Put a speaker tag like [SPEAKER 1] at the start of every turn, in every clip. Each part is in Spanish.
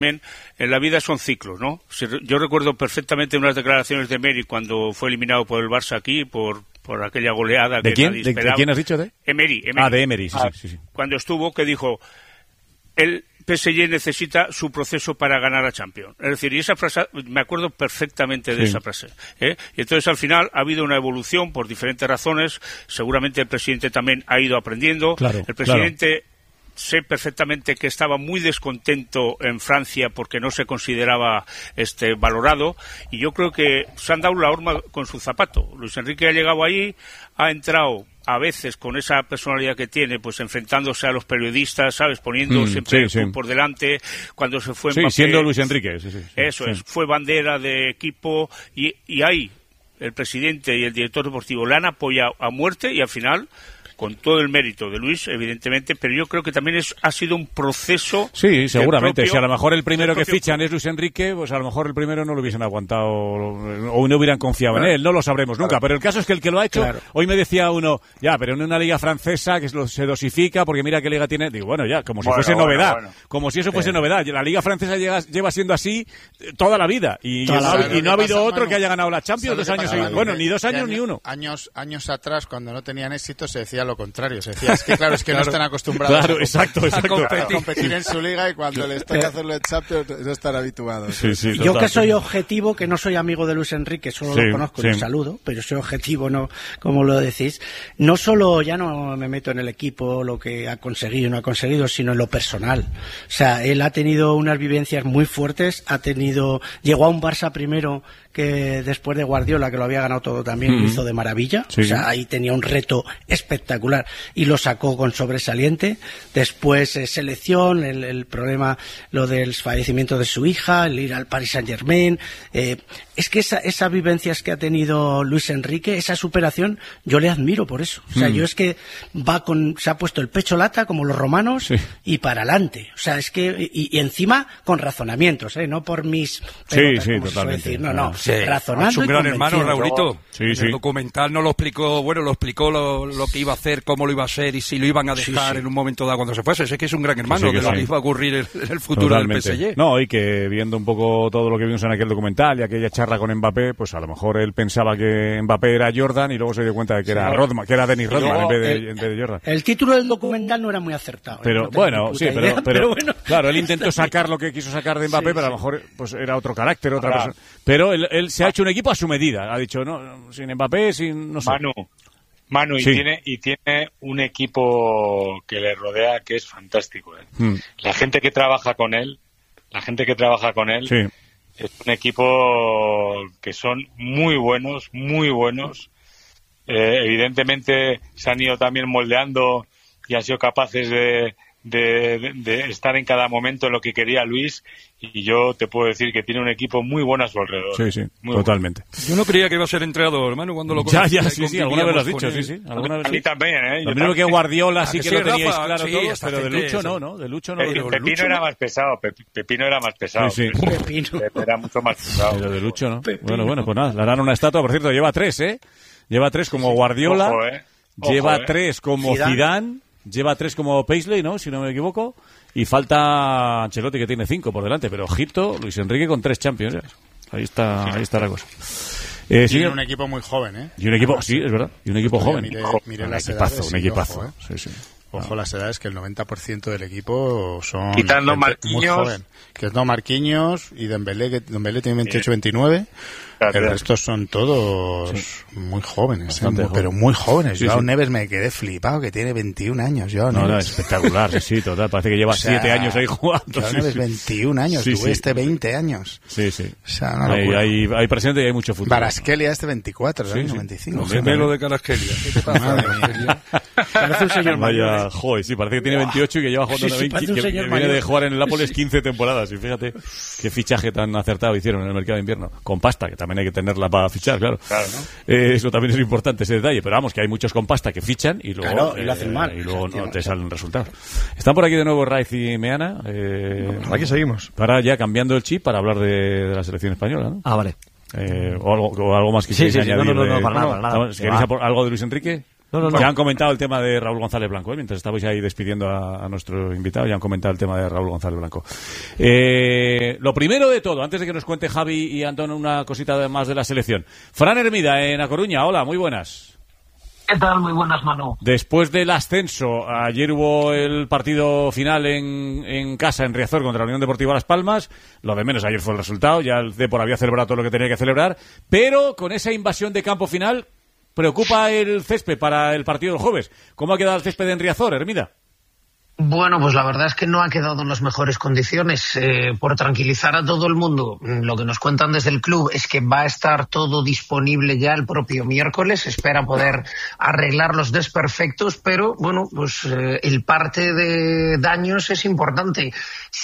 [SPEAKER 1] También en la vida son ciclos, ¿no? Yo recuerdo perfectamente unas declaraciones de Emery cuando fue eliminado por el Barça aquí, por aquella goleada.
[SPEAKER 2] ¿De quién? ¿De quién has dicho?
[SPEAKER 1] Emery.
[SPEAKER 2] De Emery, sí.
[SPEAKER 1] Cuando estuvo, que dijo, el PSG necesita su proceso para ganar a Champions. Es decir, y esa frase, me acuerdo perfectamente de esa frase. Y entonces, al final, ha habido una evolución por diferentes razones. Seguramente el presidente también ha ido aprendiendo.
[SPEAKER 2] Claro,
[SPEAKER 1] el presidente... Sé perfectamente que estaba muy descontento en Francia porque no se consideraba valorado, y yo creo que se han dado la horma con su zapato. Luis Enrique ha llegado allí, ha entrado a veces con esa personalidad que tiene, pues enfrentándose a los periodistas, ¿sabes? Poniendo siempre por delante. Cuando se fue Mbappé,
[SPEAKER 2] siendo Luis Enrique.
[SPEAKER 1] Eso es, fue bandera de equipo, y ahí el presidente y el director deportivo le han apoyado a muerte, y al final, con todo el mérito de Luis, evidentemente, pero yo creo que también ha sido un proceso...
[SPEAKER 2] Sí, seguramente. Si a lo mejor el primero que fichan es Luis Enrique, pues a lo mejor el primero no lo hubiesen aguantado o no hubieran confiado en él, no lo sabremos nunca. Pero el caso es que el que lo ha hecho, hoy me decía uno, pero en una liga francesa que se dosifica, porque mira qué liga tiene, digo, como si fuese novedad, como si eso fuese novedad. La liga francesa lleva siendo así toda la vida, y no ha habido otro que haya ganado la Champions 2 años seguidos. Bueno, ni 2 años ni uno.
[SPEAKER 3] Años atrás, cuando no tenían éxito, se decía lo contrario, se decía, es que no están acostumbrados
[SPEAKER 2] a
[SPEAKER 3] competir en su liga, y cuando les toca hacerlo en Champions no están habituados.
[SPEAKER 4] Yo que soy objetivo, que no soy amigo de Luis Enrique, solo lo conozco y lo saludo, pero soy objetivo, no como lo decís, no solo ya no me meto en el equipo, lo que ha conseguido y no ha conseguido, sino en lo personal. O sea, él ha tenido unas vivencias muy fuertes, llegó a un Barça primero que después de Guardiola, que lo había ganado todo también, lo hizo de maravilla. O sea, ahí tenía un reto espectacular y lo sacó con sobresaliente. Después selección, el problema, lo del fallecimiento de su hija, el ir al Paris Saint-Germain. Es que esas vivencias que ha tenido Luis Enrique, esa superación, yo le admiro por eso. O sea, yo es que se ha puesto el pecho lata como los romanos y para adelante. O sea, es que y encima con razonamientos, no por mis
[SPEAKER 2] totalmente.
[SPEAKER 4] Razonando.
[SPEAKER 5] Es un gran hermano, Raulito.
[SPEAKER 2] El
[SPEAKER 5] documental no lo explicó, lo que iba a hacer, cómo lo iba a hacer y si lo iban a dejar en un momento dado cuando se fuese. Sé que es un gran hermano de lo que iba a ocurrir en el futuro del PSG.
[SPEAKER 2] No, y que viendo un poco todo lo que vimos en aquel documental y aquella charla con Mbappé, pues a lo mejor él pensaba que Mbappé era Jordan y luego se dio cuenta de que era Rodman, que era Dennis Rodman en vez de Jordan.
[SPEAKER 4] El título del documental no era muy acertado.
[SPEAKER 2] Pero bueno, pero bueno. Claro, él intentó sacar lo que quiso sacar de Mbappé, pero a lo mejor pues era otro carácter, otra persona. Pero él se ha hecho un equipo a su medida. Ha dicho, no, sin Mbappé, no sé.
[SPEAKER 6] Manu, y tiene un equipo que le rodea que es fantástico. La gente que trabaja con él es un equipo que son muy buenos. Evidentemente se han ido también moldeando y han sido capaces de estar en cada momento en lo que quería Luis, y yo te puedo decir que tiene un equipo muy bueno a su alrededor.
[SPEAKER 2] Sí, totalmente.
[SPEAKER 5] Bueno. Yo no creía que iba a ser entrenador, hermano, cuando lo
[SPEAKER 2] conocí. Alguna vez lo has dicho, A mí
[SPEAKER 6] también,
[SPEAKER 2] Lo mismo que Guardiola sí que lo teníais
[SPEAKER 5] Rafa,
[SPEAKER 2] claro todos, pero de Lucho no. De Lucho no.
[SPEAKER 6] Pepino era más pesado, Pepino era más pesado.
[SPEAKER 4] Pepino
[SPEAKER 6] era mucho más pesado.
[SPEAKER 2] Pero de Lucho no. Bueno, pues nada, le harán una estatua, por cierto, lleva 3, Lleva 3 como Guardiola, lleva 3 como Zidane. Lleva 3 como Paisley, ¿no? Si no me equivoco. Y falta Ancelotti, que tiene 5 por delante. Pero ojito, Luis Enrique con 3 Champions. Ahí está la cosa.
[SPEAKER 3] Tiene un equipo muy joven,
[SPEAKER 2] Y un equipo, es verdad. Y un equipo joven.
[SPEAKER 3] Mire
[SPEAKER 2] un
[SPEAKER 3] las
[SPEAKER 2] equipazo,
[SPEAKER 3] edades,
[SPEAKER 2] un equipazo.
[SPEAKER 3] Ojo, Ojo las edades, que el 90% del equipo son...
[SPEAKER 6] Quitando Marquinhos.
[SPEAKER 3] Quitando Marquinhos y Dembélé, que Dembélé tiene 28-29. El resto son todos muy jóvenes, pero muy jóvenes. Joao Neves me quedé flipado, que tiene 21 años. Joao Neves.
[SPEAKER 2] Espectacular, total. Parece que lleva 7 años ahí jugando.
[SPEAKER 3] Joao Neves 21 años, tú 20 años.
[SPEAKER 2] Sí.
[SPEAKER 3] O sea, una locura.
[SPEAKER 2] Hay presente y hay mucho futuro.
[SPEAKER 3] Baraskelia 24, 95.
[SPEAKER 5] Gemelo de Caraskelia. ¿Qué te pasa?
[SPEAKER 4] Parece un señor
[SPEAKER 2] mayor. Parece que tiene 28 y que lleva jugando que viene de jugar en el Nápoles 15 temporadas. Y fíjate qué fichaje tan acertado hicieron en el mercado de invierno. Con pasta, que también hay que tenerla para fichar, claro, ¿no? Eso también es importante, ese detalle. Pero vamos, que hay muchos con pasta que fichan y luego,
[SPEAKER 4] y lo hacen mal,
[SPEAKER 2] y luego no te salen resultados. Están por aquí de nuevo Raiz y Meana.
[SPEAKER 7] Aquí seguimos.
[SPEAKER 2] Para ya cambiando el chip para hablar de la selección española, ¿no?
[SPEAKER 7] Vale.
[SPEAKER 2] O algo más que queréis añadir.
[SPEAKER 7] No, para nada.
[SPEAKER 2] ¿Queréis algo de Luis Enrique? Ya han comentado el tema de Raúl González Blanco, mientras estabais ahí despidiendo a nuestro invitado, ya han comentado el tema de Raúl González Blanco. Lo primero de todo, antes de que nos cuente Javi y Antón una cosita más de la selección. Fran Hermida, en A Coruña, hola, muy buenas.
[SPEAKER 8] ¿Qué tal? Muy buenas, Manu.
[SPEAKER 2] Después del ascenso, ayer hubo el partido final en casa, en Riazor, contra la Unión Deportiva Las Palmas. Lo de menos ayer fue el resultado, ya el Depor había celebrado todo lo que tenía que celebrar, pero con esa invasión de campo final, preocupa el césped para el partido del jueves. ¿Cómo ha quedado el césped en Riazor, Hermida?
[SPEAKER 8] Bueno, pues la verdad es que no ha quedado en las mejores condiciones. Por tranquilizar a todo el mundo, lo que nos cuentan desde el club es que va a estar todo disponible ya el propio miércoles. Espera poder arreglar los desperfectos, pero bueno, pues el parte de daños es importante.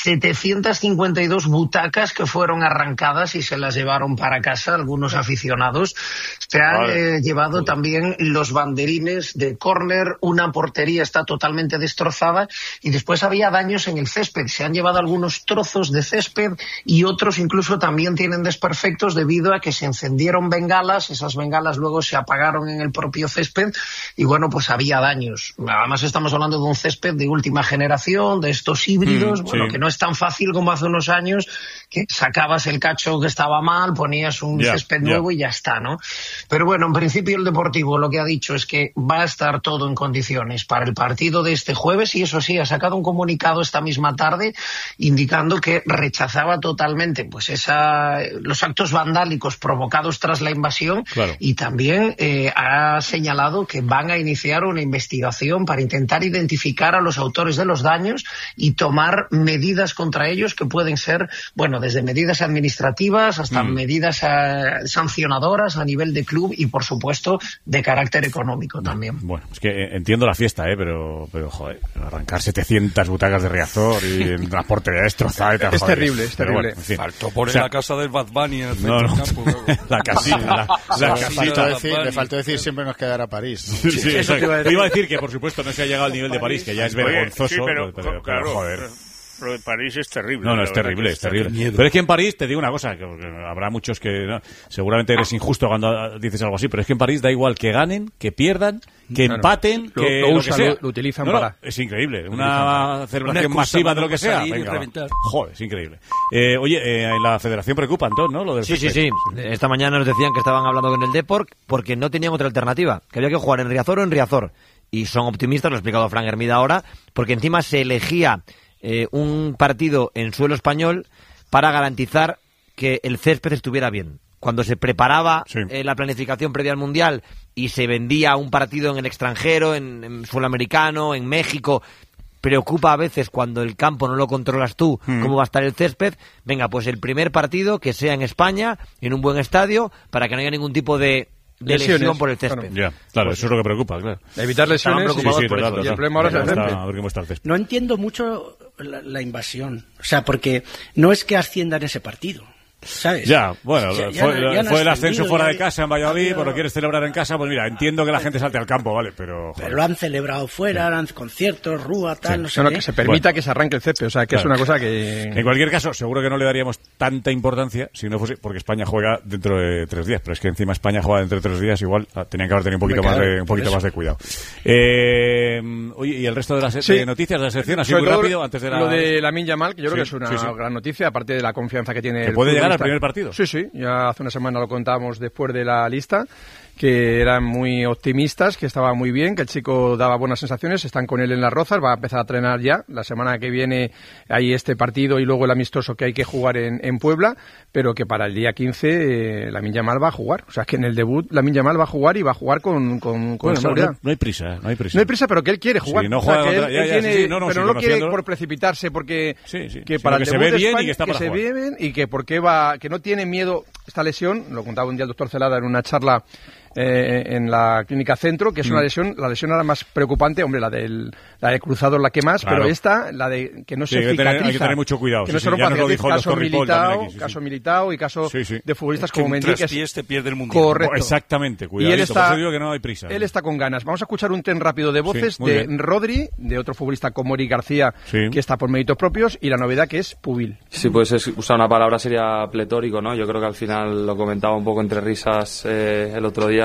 [SPEAKER 8] 752 butacas que fueron arrancadas y se las llevaron para casa algunos aficionados. Se han llevado también los banderines de córner, una portería está totalmente destrozada. Y después había daños en el césped. Se han llevado algunos trozos de césped y otros incluso también tienen desperfectos debido a que se encendieron bengalas. Esas bengalas luego se apagaron en el propio césped y bueno, pues había daños. Además estamos hablando de un césped de última generación, de estos híbridos, que no es tan fácil como hace unos años, que sacabas el cacho que estaba mal, ponías un césped nuevo y ya está, ¿no? Pero bueno, en principio el Deportivo lo que ha dicho es que va a estar todo en condiciones para el partido de este jueves y eso sí, ha sacado un comunicado esta misma tarde indicando que rechazaba totalmente pues los actos vandálicos provocados tras la invasión y también ha señalado que van a iniciar una investigación para intentar identificar a los autores de los daños y tomar medidas contra ellos que pueden ser, bueno, desde medidas administrativas hasta medidas sancionadoras a nivel de club y por supuesto de carácter económico también.
[SPEAKER 2] Bueno, es que entiendo la fiesta, pero joder, arrancar 700 butacas de Riazor y una portería destrozada.
[SPEAKER 5] Es terrible, es terrible.
[SPEAKER 2] Bueno, en fin.
[SPEAKER 5] Faltó poner la casa del Bad Bunny en el centro del campo.
[SPEAKER 2] La casita.
[SPEAKER 3] Le faltó decir siempre nos quedará París.
[SPEAKER 2] Sí, eso te iba a decir que por supuesto no se ha llegado al nivel de París, que ya es vergonzoso. Sí, pero joder.
[SPEAKER 1] Lo de París es terrible.
[SPEAKER 2] No, es terrible, es terrible. Pero es que en París, te digo una cosa, que habrá muchos que seguramente eres injusto cuando dices algo así, pero es que en París da igual que ganen, que pierdan, que empaten, que lo que sea.
[SPEAKER 5] Lo utilizan para...
[SPEAKER 2] Es increíble. Una celebración masiva de lo que sea. Venga, joder, es increíble. Oye, en la federación preocupa, entonces, ¿no? Lo del
[SPEAKER 9] Sí. Esta mañana nos decían que estaban hablando con el Depor porque no tenían otra alternativa, que había que jugar en Riazor o en Riazor. Y son optimistas, lo ha explicado Fran Hermida ahora, porque encima se elegía un partido en suelo español para garantizar que el césped estuviera bien. Cuando se preparaba la planificación previa al Mundial y se vendía un partido en el extranjero, en suelo americano, en México, preocupa a veces cuando el campo no lo controlas tú, cómo va a estar el césped. Venga, pues el primer partido que sea en España, en un buen estadio, para que no haya ningún tipo de lesión por el césped.
[SPEAKER 2] Claro, eso es lo que preocupa, claro.
[SPEAKER 5] Evitar lesiones.
[SPEAKER 2] El
[SPEAKER 5] problema ahora es el césped.
[SPEAKER 4] No entiendo mucho la invasión. O sea, porque no es que asciendan ese partido, ¿sabes?
[SPEAKER 2] Bueno, fue el ascenso fuera de casa en Valladolid, pero lo quieres celebrar en casa, pues mira, entiendo que la gente salte al campo, ¿vale? Pero
[SPEAKER 4] lo han celebrado fuera, han conciertos, rúa, tal, no sé qué.
[SPEAKER 5] Que se permita que se arranque el césped, o sea, que es una cosa que...
[SPEAKER 2] En cualquier caso, seguro que no le daríamos tanta importancia si no fuese porque España juega dentro de 3 días, pero es que encima España juega dentro de 3 días, igual tenían que haber tenido un poquito más de cuidado. Oye, ¿y el resto de las noticias de la selección? Así muy rápido, antes de
[SPEAKER 5] lo de Lamine Yamal, que yo creo que es una gran noticia, aparte de la confianza que tiene
[SPEAKER 2] el puede llegar al primer partido.
[SPEAKER 5] Sí, ya hace una semana lo contábamos después de la lista, que eran muy optimistas, que estaba muy bien, que el chico daba buenas sensaciones, están con él en las Rozas, va a empezar a entrenar ya, la semana que viene hay este partido y luego el amistoso que hay que jugar en Puebla, pero que para el día 15 Lamine Yamal va a jugar, o sea, que en el debut Lamine Yamal va a jugar y va a jugar con seguridad.
[SPEAKER 2] No hay prisa.
[SPEAKER 5] No hay prisa, pero que él quiere jugar.
[SPEAKER 2] Sí, no juega
[SPEAKER 5] pero no lo quiere por precipitarse, porque que para el debut
[SPEAKER 2] se ve bien y que está
[SPEAKER 5] para
[SPEAKER 2] jugar.
[SPEAKER 5] Se ve bien y que que no tiene miedo esta lesión, lo contaba un día el doctor Celada en una charla en la clínica Centro, que es una lesión, la lesión ahora más preocupante, hombre, la del cruzado es la que más, pero esta, la de que no se cicatriza.
[SPEAKER 2] Hay que tener mucho cuidado.
[SPEAKER 5] Que no se rompa, caso Militao y caso de futbolistas como Mendy, que
[SPEAKER 1] te pierde el mundial.
[SPEAKER 5] Correcto.
[SPEAKER 2] Exactamente, cuidado.
[SPEAKER 5] Y él está,
[SPEAKER 2] digo que no hay prisa.
[SPEAKER 5] Él está con ganas. Vamos a escuchar un tren rápido de voces de Rodri, de otro futbolista como Mori García, que está por méritos propios, y la novedad que es Pubil.
[SPEAKER 10] Sí, pues usar una palabra sería pletórico, ¿no? Yo creo que al final lo comentaba un poco entre risas el otro día.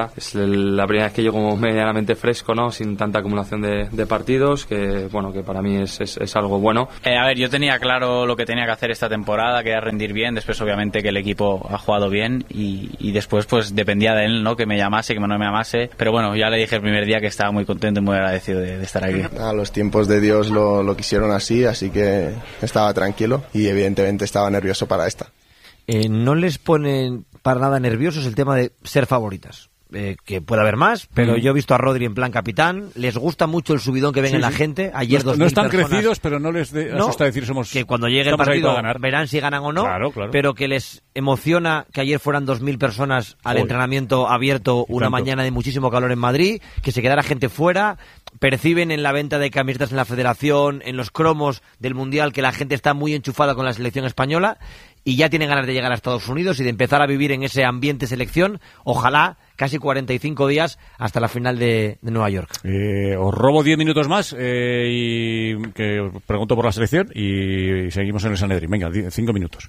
[SPEAKER 10] día. Es la primera vez que llego medianamente fresco, ¿no? Sin tanta acumulación de partidos, que bueno, que para mí es algo bueno.
[SPEAKER 11] A ver, yo tenía claro lo que tenía que hacer esta temporada, que era rendir bien. Después obviamente que el equipo ha jugado bien y después pues dependía de él, ¿no? Que me llamase, que no me llamase. Pero bueno, ya le dije el primer día que estaba muy contento y muy agradecido de estar aquí.
[SPEAKER 12] A los tiempos de Dios lo quisieron así que estaba tranquilo y evidentemente estaba nervioso para esta.
[SPEAKER 9] ¿No les ponen para nada nerviosos el tema de ser favoritas? Que puede haber más, pero yo he visto a Rodri en plan capitán. Les gusta mucho el subidón que ven en la gente. Ayer
[SPEAKER 2] no están crecidos, pero no les asusta decir somos.
[SPEAKER 9] Que cuando llegue el partido verán si ganan o no. Claro. Pero que les emociona que ayer fueran 2.000 personas al entrenamiento abierto una mañana de muchísimo calor en Madrid, que se quedara gente fuera. Perciben en la venta de camisetas en la Federación, en los cromos del Mundial, que la gente está muy enchufada con la selección española y ya tienen ganas de llegar a Estados Unidos y de empezar a vivir en ese ambiente selección. Ojalá casi 45 días hasta la final de Nueva York.
[SPEAKER 2] Os robo 10 minutos más y que os pregunto por la selección y seguimos en el Sanedrín. Venga, 5 minutos.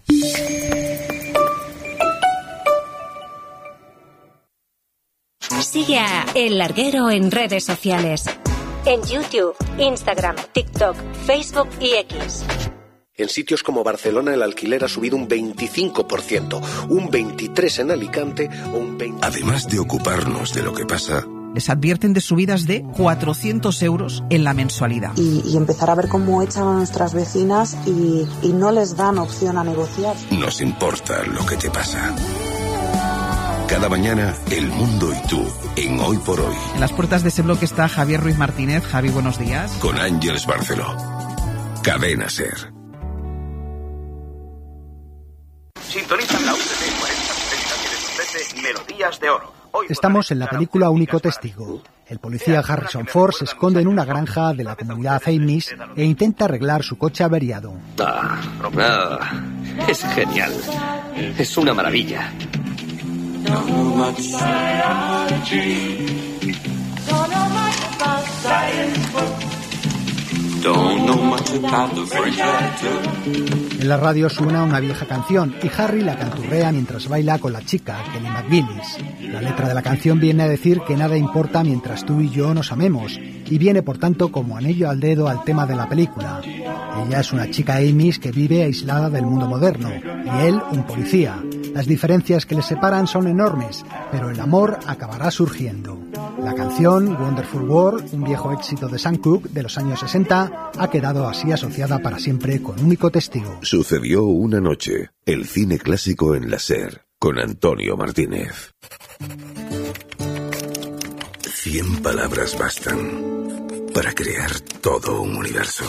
[SPEAKER 13] Sigue a El Larguero en redes sociales. En YouTube, Instagram, TikTok, Facebook y X.
[SPEAKER 14] En sitios como Barcelona el alquiler ha subido un 25%, un 23% en Alicante o un 20%.
[SPEAKER 15] Además de ocuparnos de lo que pasa,
[SPEAKER 16] les advierten de subidas de 400 euros en la mensualidad.
[SPEAKER 17] Y empezar a ver cómo echan a nuestras vecinas y no les dan opción a negociar.
[SPEAKER 15] Nos importa lo que te pasa. Cada mañana, el mundo y tú, en Hoy por Hoy.
[SPEAKER 16] En las puertas de ese bloque está Javier Ruiz Martínez. Javi, buenos días.
[SPEAKER 15] Con Ángeles Barceló. Cadena SER.
[SPEAKER 18] Sintonizan la UTC 4060 que les ofrece Melodías de Oro.
[SPEAKER 19] Estamos en la película Único Testigo. El policía Harrison Ford se esconde en una granja de la comunidad Amish e intenta arreglar su coche averiado.
[SPEAKER 20] Es genial. Es una maravilla.
[SPEAKER 19] En la radio suena una vieja canción y Harry la canturrea mientras baila con la chica, Kelly McGillis. La letra de la canción viene a decir que nada importa mientras tú y yo nos amemos y viene por tanto como anillo al dedo al tema de la película. Ella es una chica Amish que vive aislada del mundo moderno y él un policía. Las diferencias que les separan son enormes, pero el amor acabará surgiendo. La canción Wonderful World, un viejo éxito de Sam Cooke de los años 60, ha quedado así asociada para siempre con Único Testigo.
[SPEAKER 15] Sucedió una noche, el cine clásico en la SER, con Antonio Martínez. 100 palabras bastan para crear todo un universo.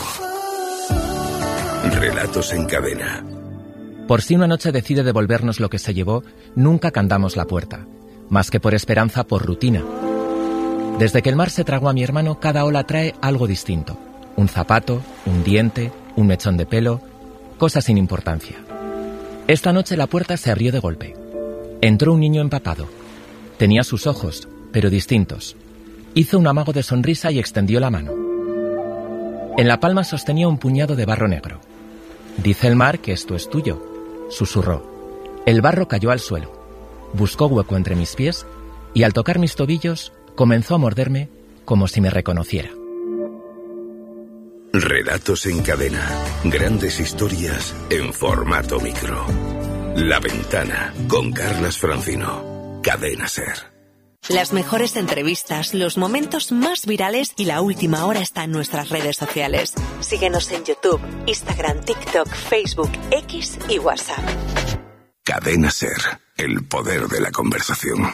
[SPEAKER 15] Relatos en cadena.
[SPEAKER 21] Por si una noche decide devolvernos lo que se llevó, nunca cantamos la puerta. Más que por esperanza, por rutina. Desde que el mar se tragó a mi hermano, cada ola trae algo distinto. Un zapato, un diente, un mechón de pelo, cosas sin importancia. Esta noche la puerta se abrió de golpe. Entró un niño empapado. Tenía sus ojos, pero distintos. Hizo un amago de sonrisa y extendió la mano. En la palma sostenía un puñado de barro negro. «Dice el mar que esto es tuyo», susurró. El barro cayó al suelo. Buscó hueco entre mis pies y al tocar mis tobillos comenzó a morderme como si me reconociera.
[SPEAKER 15] Relatos en cadena. Grandes historias en formato micro. La Ventana con Carlas Francino. Cadena SER.
[SPEAKER 13] Las mejores entrevistas, los momentos más virales y la última hora está en nuestras redes sociales. Síguenos en YouTube, Instagram, TikTok, Facebook, X y WhatsApp.
[SPEAKER 15] Cadena SER, el poder de la conversación.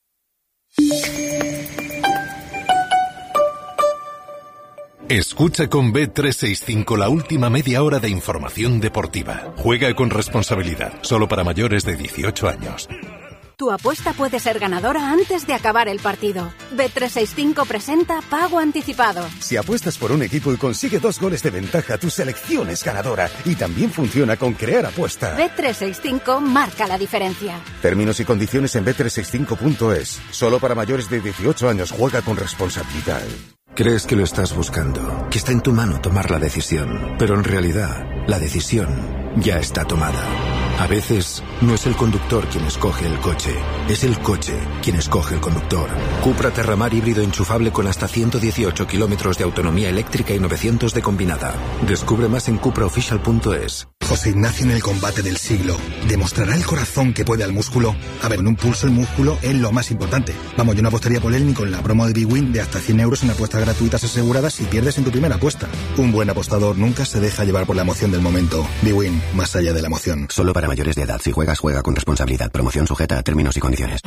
[SPEAKER 22] Escucha con Bet365 la última media hora de información deportiva. Juega con responsabilidad, solo para mayores de 18 años.
[SPEAKER 23] Tu apuesta puede ser ganadora antes de acabar el partido. Bet365 presenta Pago Anticipado.
[SPEAKER 24] Si apuestas por un equipo y consigue 2 goles de ventaja, tu selección es ganadora. Y también funciona con Crear Apuesta.
[SPEAKER 23] Bet365 marca la diferencia.
[SPEAKER 24] Términos y condiciones en bet365.es. Solo para mayores de 18 años. Juega con responsabilidad.
[SPEAKER 25] Crees que lo estás buscando, que está en tu mano tomar la decisión, pero en realidad la decisión ya está tomada. A veces no es el conductor quien escoge el coche, es el coche quien escoge el conductor. Cupra Terramar híbrido enchufable con hasta 118 kilómetros de autonomía eléctrica y 900 de combinada. Descubre más en cupraofficial.es.
[SPEAKER 3] José Ignacio en el combate del siglo. ¿Demostrará el corazón que puede al músculo? A ver, en un pulso el músculo es lo más importante. Vamos, yo no apostaría por él ni con la promo de BWin de hasta 100 euros en apuestas gratuitas aseguradas si pierdes en tu primera apuesta. Un buen apostador nunca se deja llevar por la emoción del momento. BWin, más allá de la emoción.
[SPEAKER 4] Solo para mayores de edad. Si juegas, juega con responsabilidad. Promoción sujeta a términos y condiciones.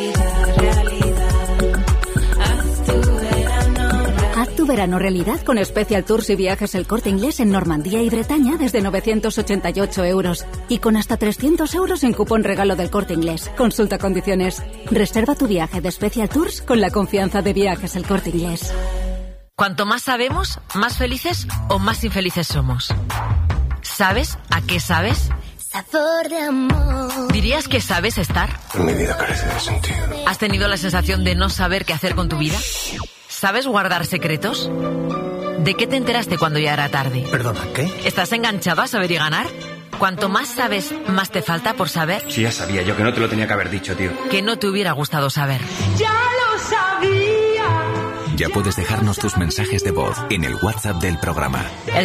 [SPEAKER 23] Haz tu verano realidad con Special Tours y Viajes El Corte Inglés en Normandía y Bretaña desde 988 euros. Y con hasta 300 euros en cupón regalo del Corte Inglés. Consulta condiciones. Reserva tu viaje de Special Tours con la confianza de Viajes El Corte Inglés.
[SPEAKER 6] Cuanto más sabemos, más felices o más infelices somos. ¿Sabes a qué sabes?
[SPEAKER 7] Sabor de amor.
[SPEAKER 6] ¿Dirías que sabes estar?
[SPEAKER 25] Mi vida carece de sentido.
[SPEAKER 6] ¿Has tenido la sensación de no saber qué hacer con tu vida? ¿Sabes guardar secretos? ¿De qué te enteraste cuando ya era tarde?
[SPEAKER 3] ¿Perdona, qué?
[SPEAKER 6] ¿Estás enganchado a saber y ganar? Cuanto más sabes, más te falta por saber.
[SPEAKER 8] Sí, ya sabía yo que no te lo tenía que haber dicho, tío.
[SPEAKER 6] Que no te hubiera gustado saber.
[SPEAKER 7] ¡Ya lo sabía!
[SPEAKER 26] Ya puedes dejarnos tus mensajes de voz en el WhatsApp del programa.
[SPEAKER 6] El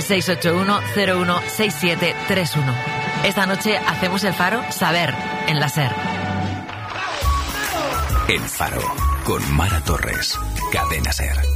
[SPEAKER 6] 681-016731. Esta noche hacemos el Faro Saber en la SER.
[SPEAKER 26] El Faro con Mara Torres. Cadena SER.